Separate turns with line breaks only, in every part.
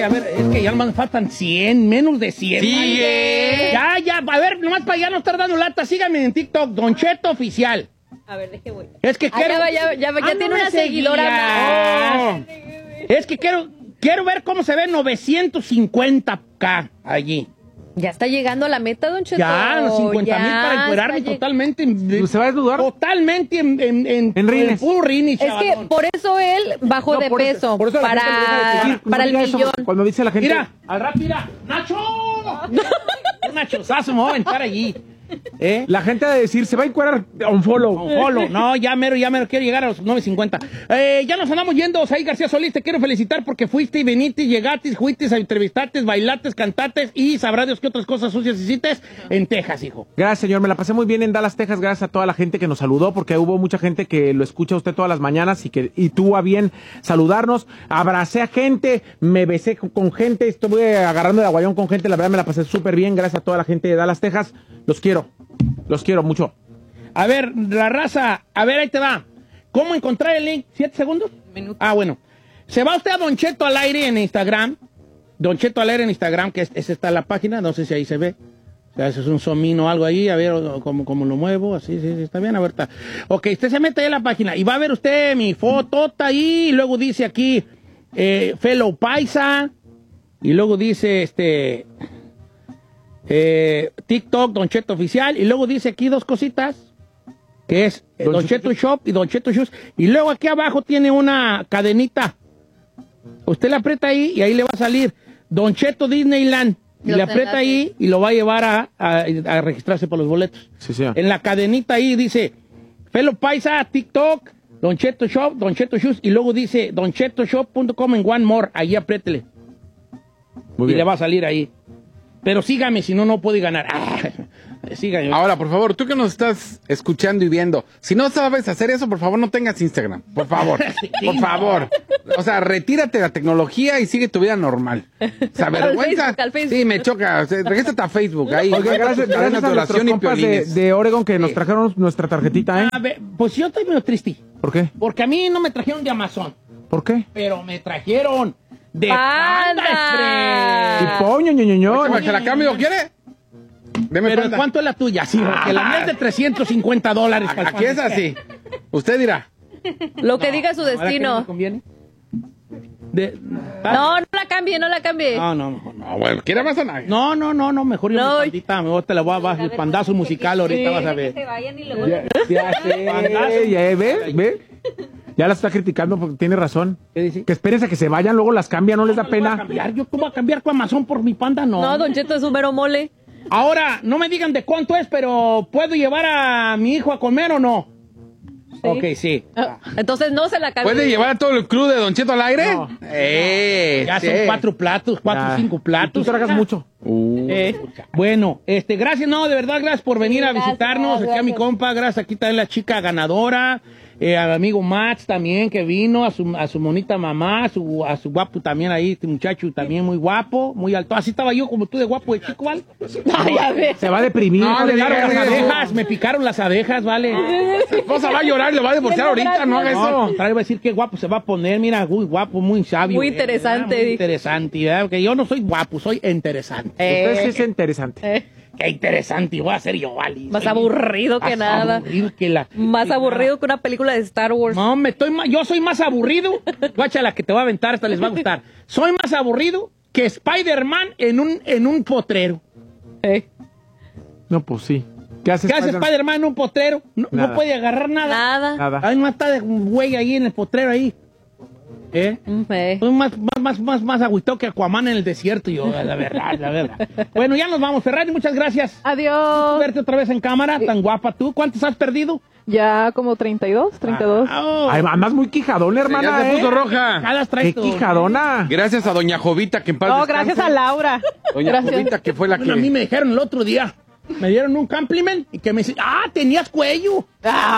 a ver, es que ya nomás me faltan 100, menos de 100.
Sí.
Ya, a ver, nomás para ya no estar dando lata, síganme en TikTok, Don Cheto Oficial.
A ver, deje voy.
Es que quiero...
Ya
no
tiene
me
una seguidora
seguía.
más.
Es que quiero ver cómo se ve 950K allí.
Ya está llegando a la meta, Don Cheto.
Ya, los 50,000 para encuerarme
está
totalmente.
¿Se va a desnudar?
Totalmente en
rines.
puro rines,
Es que
chavalón.
por eso él bajó
No,
de
por eso-
peso.
por eso la gente le deja de seguir. No
para el
diga eso,
millón.
cuando dice la gente...
Mira, al rato, mira, ¡Nacho! Un nachozazo me voy a aventar allí.
La gente ha de decir, se va a encuadrar un follow.
No, ya mero quiero llegar a los 9.50. Ya nos andamos yendo, Said García Solís, te quiero felicitar porque fuiste y veniste, llegaste, fuiste, entrevistaste, bailaste, cantaste y sabrá Dios qué otras cosas sucias hiciste en Texas, hijo.
Gracias, señor. Me la pasé muy bien en Dallas, Texas. Gracias a toda la gente que nos saludó, porque hubo mucha gente que lo escucha a usted todas las mañanas y tuvo a bien saludarnos. Abracé a gente, me besé con gente, estuve agarrando el aguayón con gente. La verdad me la pasé súper bien. Gracias a toda la gente de Dallas, Texas. Los quiero mucho.
A ver, la raza, a ver, ahí te va. ¿Cómo encontrar el link? ¿7 segundos?
Minuto.
Ah, bueno. Se va usted a Don Cheto al aire en Instagram. Don Cheto al aire en Instagram, que esa está la página, no sé si ahí se ve. O sea, eso es un somino o algo ahí, a ver cómo lo muevo, así, sí, está bien, a ver, está. Ok, usted se mete ahí en la página y va a ver usted mi fotota ahí, y luego dice aquí, Fellow Paisa, y luego dice, TikTok, Don Cheto Oficial, y luego dice aquí dos cositas, que es Don Cheto Shop y Don Cheto Shoes, y luego aquí abajo tiene una cadenita. Usted le aprieta ahí y ahí le va a salir Don Cheto Disneyland. Y le aprieta ahí y lo va a llevar a registrarse por los boletos.
Sí, señor.
En la cadenita ahí dice Fellow Paisa, TikTok, Don Cheto Shop, Don Cheto Shoes, y luego dice donchetoshop.com en One More. Ahí apriétele.
Muy
Y
bien.
le va a salir ahí. Pero sígame, si no puede ganar. Sígame.
Ahora, por favor, tú que nos estás escuchando y viendo, si no sabes hacer eso, por favor, no tengas Instagram. Por favor. Por favor. O sea, retírate de la tecnología y sigue tu vida normal. O sea, vergüenza.
Al Facebook.
Sí, me choca. O sea, regrésate a Facebook. Ahí.
Oiga, gracias
Cadena
a
de
nuestros
oración y
compas
piolines.
de Oregon que nos trajeron nuestra tarjetita, ¿eh?
A ver, pues yo estoy medio triste.
¿Por qué?
Porque a mí no me trajeron de Amazon,
¿Por qué?
pero me trajeron de
Panda.
Panda Express.
Y poño, ñoñoño.
Oye, ¿se la cambio? ¿Quiere? Deme
Pero
cuenta.
¿cuánto es la tuya? Sí, porque la mía es de $350. para el
Aquí es
Panda
así. Usted dirá.
Lo que diga su
Express. ¿Ahora qué no me
destino.
conviene?
No la cambie, no la cambie.
No, mejor no.
No, bueno, ¿quiere más o nada?
No, mejor yo
No.
mi pandita, mejor te la voy a bajar el pandazo musical ahorita, vas a ver.
Ya sé, ya ve. Ya la está criticando porque tiene razón.
¿Qué dice?
Que espérense a que se vayan, luego las cambian, no les da
No le voy a
pena.
cambiar. ¿Yo cómo voy a cambiar con Amazon por mi Panda?
No, Don Cheto es un mero mole.
Ahora, no me digan de cuánto es, pero ¿puedo llevar a mi hijo a comer o no?
Sí.
Ok, sí.
Entonces no se la cambie.
¿Puede llevar a todo el crew de Don Cheto al aire?
No.
Sí.
Ya son 4 platos, 5
Tú
platos.
tragas mucho.
Bueno, gracias, no, de verdad, gracias por venir a
Gracias,
visitarnos. Aquí a mi
gracias.
compa, gracias aquí también la chica ganadora, al amigo Max también que vino, a su monita mamá, a su guapo también ahí, este muchacho también muy guapo, muy alto. Así estaba yo como tú de guapo de chico, ¿vale?
Ay, a ver.
Se va a deprimir.
No,
Me
le
picaron
digas
las
eso.
abejas, me picaron las abejas, ¿vale?
Su esposa va a llorar y le va a divorciar ahorita, no haga
No, al
eso.
contrario, va a decir qué guapo se va a poner, mira, muy guapo, muy sabio.
Muy interesante,
Muy
dijo.
interesante, ¿verdad? Porque yo no soy guapo, soy interesante.
Usted sí es interesante.
Qué interesante voy a ser yo, ¿vale?
Más
Soy
aburrido que
más
nada.
aburrido que la...
Más aburrido que una película de Star Wars.
No, yo soy más aburrido. Guacha, la que te va a aventar, esta les va a gustar. Soy más aburrido que Spider-Man en un potrero.
No, pues sí. ¿Qué hace
¿Qué hace Spider-Man en un potrero? No
Nada.
puede agarrar nada.
Nada.
Nada.
Ay, no está de un güey ahí en el potrero ahí. Soy más agüitado que Aquaman en el desierto, yo, la verdad. Bueno, ya nos vamos, Ferrari, muchas gracias.
Adiós.
Verte otra vez en cámara, tan guapa tú. ¿Cuántos has perdido?
Ya como 32.
Ay, andas muy quijadona, hermana.
Ya se puso roja.
Cada
¡Qué quijadona!
Gracias a Doña Jovita, que en paz
No,
descanse.
gracias a Laura.
Doña
Gracias.
Jovita, que fue la
Bueno, a mí
que...
me dijeron el otro día, me dieron un compliment y que me dice, tenías cuello.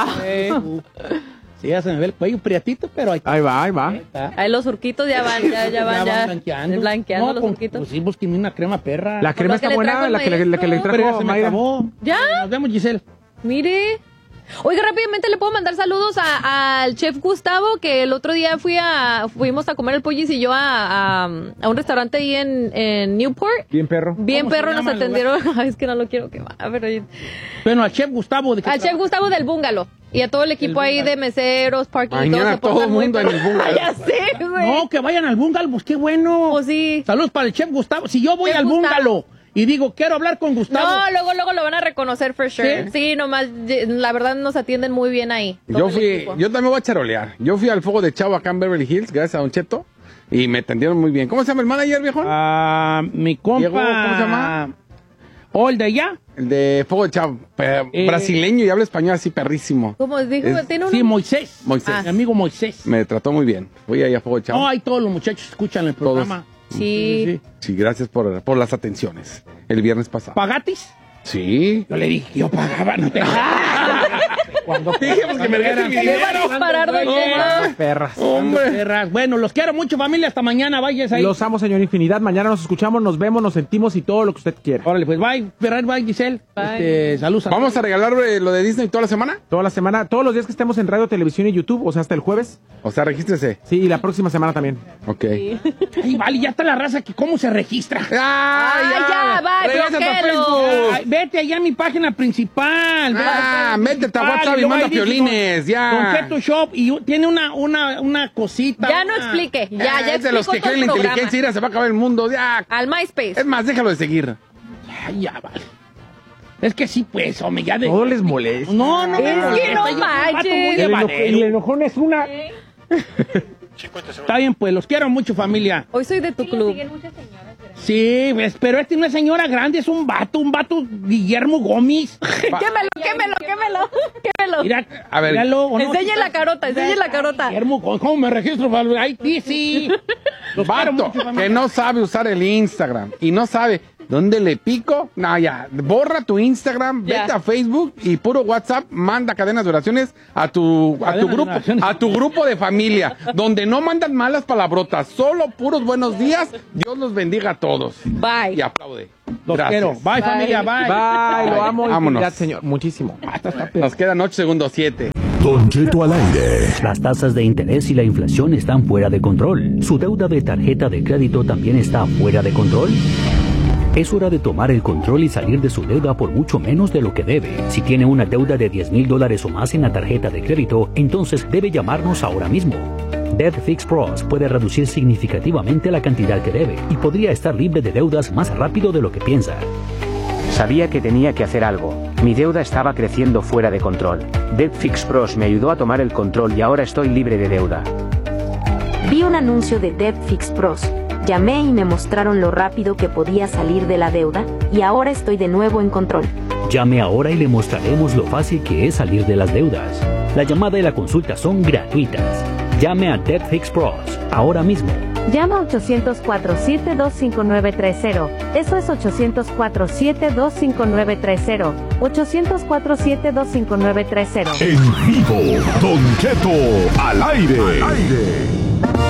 Sí, ya se me ve el cuello priatito, pero ahí
Ahí va.
está.
Ahí los surquitos ya van
blanqueando.
blanqueando los
pues,
surquitos.
pues sí, busquen una crema perra.
La crema
Lo que
está
le
buena,
trajo el
la que le
maestro.
Pero ya
trajo
se me
Mayra.
acabó.
¿Ya?
Nos vemos, Giselle.
Mire. Oiga, rápidamente le puedo mandar saludos al chef Gustavo, que el otro día fuimos a comer el pollis y yo a un restaurante ahí en Newport.
Bien, perro.
Bien
¿Cómo se
perro, nos
llama el
atendieron. Ay, es que no lo quiero quemar. Pero
Bueno, al chef Gustavo. ¿de qué
al chef
trabaja?
Gustavo del Bungalow. Y a todo el equipo ahí de meseros, parking.
Mañana
se
todo
portan
el
muy
mundo en el
perro.
Bungalow.
Ya sé, güey.
No, que vayan al bungalow, pues qué bueno.
Pues sí.
Saludos para el chef Gustavo. Si yo voy
Chef
al
Gustavo.
bungalow y digo, quiero hablar con Gustavo.
No, luego lo van a reconocer for sure.
¿Sí?
Sí, nomás, la verdad nos atienden muy bien ahí. todo el equipo.
Yo también voy a charolear. Yo fui al Fuego de Chavo acá en Beverly Hills, gracias a Don Cheto, y me atendieron muy bien. ¿Cómo se llama el manager, viejo?
Mi compa.
Diego, ¿cómo se llama?
¿O el de allá?
El de Fuego de Chavo, brasileño y habla español así perrísimo.
Como dijo, tiene un...
Sí, Moisés.
Moisés.
Mi amigo Moisés.
Me trató muy bien. Fui ahí a Fuego de Chavo.
No, ahí todos los muchachos escuchan el programa.
Sí.
Sí, gracias por las atenciones. El viernes pasado.
¿Pagatis?
Sí.
Yo le dije que yo pagaba, no te
Cuando dijimos que me regalan mi
Le van a
dinero.
disparar, don Cheto.
Perras.
Hombre.
Perras. Bueno, los quiero mucho, familia. Hasta mañana. Vayas ahí.
Los amo, señor Infinidad. Mañana nos escuchamos, nos vemos, nos sentimos y todo lo que usted quiera.
Órale, pues bye. Ferrer, bye, Giselle.
Bye.
Saludos.
¿Vamos a regalar lo de Disney toda la semana?
Toda la semana, todos los días que estemos en radio, televisión y YouTube, o sea, hasta el jueves.
O sea, regístrese.
Sí, y la próxima semana también.
Ok.
Ay, vale, ya está la raza que cómo se registra.
¡Ay,
ya, va,
Regrésate a
bloquéalo.
Facebook.
Ay, vete allá a mi página principal.
Métete a WhatsApp y
luego
manda
ahí dice
piolines,
Don
ya.
Cheto Shop y tiene una cosita.
Ya no explique. Ya
Es de los que
explicó todo
creen
el
la
programa.
inteligencia, mira, se va a acabar el mundo, ya.
Al MySpace.
Es más, déjalo de seguir.
Ay, ya, vale. Es que sí, pues, hombre, ya de...
Todo les molesta.
No, no me
Es que
molesta,
no
yo soy un vato
manches.
muy
El
llevadero.
enojón es una...
Está bien, pues, los quiero mucho, familia.
Hoy soy de tu club.
Sí, pues, pero este no es señora grande, es un vato Guillermo Gómez.
Quémelo.
Mira,
A ver,
míralo, ¿o no?
Enseñe la carota, enseñe la carota.
Guillermo Gómez, ¿cómo me registro? Ay, sí. Los quiero
Vato,
mucho, familia.
que no sabe usar el Instagram y no sabe dónde le pico, no, ya, borra tu Instagram,
Ya.
vete a Facebook y puro WhatsApp, manda cadenas de oraciones a tu
Cadenas de
grupo,
oraciones.
a tu grupo de familia, donde no mandan malas palabrotas, solo puros buenos días, Dios los bendiga a todos.
Bye.
Y aplaude.
Los
Gracias.
quiero. Bye, familia, bye.
Bye, lo amo,
Vámonos.
Infinidad, señor. Muchísimo.
Nos quedan 8 segundos, 7.
Don Cheto al aire.
Las tasas de interés y la inflación están fuera de control. ¿Su deuda de tarjeta de crédito también está fuera de control? Es hora de tomar el control y salir de su deuda por mucho menos de lo que debe. Si tiene una deuda de $10,000 o más en la tarjeta de crédito, entonces debe llamarnos ahora mismo. Debt Fix Pros puede reducir significativamente la cantidad que debe y podría estar libre de deudas más rápido de lo que piensa.
Sabía que tenía que hacer algo. Mi deuda estaba creciendo fuera de control. Debt Fix Pros me ayudó a tomar el control y ahora estoy libre de deuda.
Vi un anuncio de Debt Fix Pros. Llamé y me mostraron lo rápido que podía salir de la deuda, y ahora estoy de nuevo en control.
Llame ahora y le mostraremos lo fácil que es salir de las deudas. La llamada y la consulta son gratuitas. Llame a Debt Fix Pros ahora mismo.
Llama 800-472-5930. Eso es 800-472-5930. 800-472-5930.
En vivo, Don Cheto al aire.